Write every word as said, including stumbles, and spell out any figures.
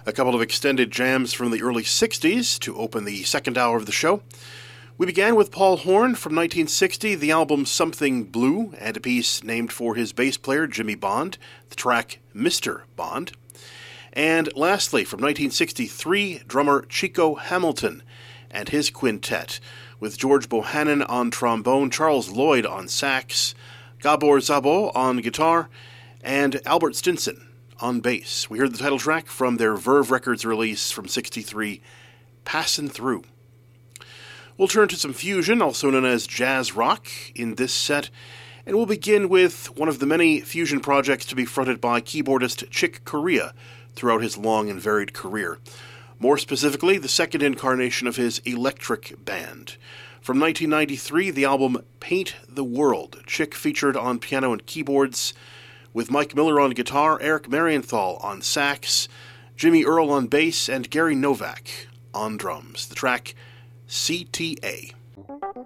A couple of extended jams from the early sixties to open the second hour of the show. We began with Paul Horn from nineteen sixty, the album Something Blue, and a piece named for his bass player Jimmy Bond, the track Mister Bond. And lastly, from nineteen sixty-three, drummer Chico Hamilton and his quintet, with George Bohannon on trombone, Charles Lloyd on sax, Gabor Szabo on guitar, and Albert Stinson on bass. We heard the title track from their Verve Records release from sixty-three, Passin' Through. We'll turn to some fusion, also known as jazz rock, in this set, and we'll begin with one of the many fusion projects to be fronted by keyboardist Chick Corea throughout his long and varied career. More specifically, the second incarnation of his Electric Band. From nineteen ninety-three, the album Paint the World. Chick featured on piano and keyboards, with Mike Miller on guitar, Eric Marienthal on sax, Jimmy Earl on bass, and Gary Novak on drums. The track C T A.